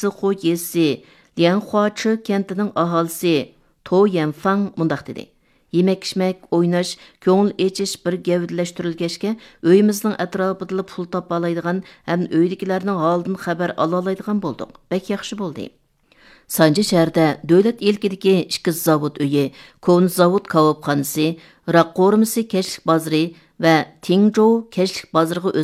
Sixu Yesi, Lianhuachi kentining aholisi To Yanfang mundaq dedi. Yemek-içmek, oynaş, көңіл echish bir gavdalashtirilgachga uyimizning atrofida pul topa oladigan ham uydagilarning holidan xabar ola oladigan bo'ldik. Bek yaxshi bo'ldi. Sanji shahrida davlat ilkidagi 2 zavod uyi, Kon zavod kavobxonasi, Raq qo'rimisi kashlik bozori va Tingzhou kashlik bozoriga